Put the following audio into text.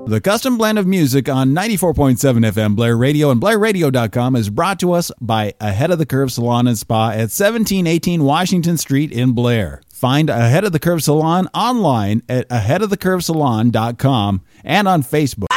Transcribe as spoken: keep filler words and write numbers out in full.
The custom blend of music on ninety-four point seven F M Blair Radio and Blair Radio dot com is brought to us by Ahead of the Curve Salon and Spa at seventeen eighteen Washington Street in Blair. Find Ahead of the Curve Salon online at ahead of the curve salon dot com and on Facebook.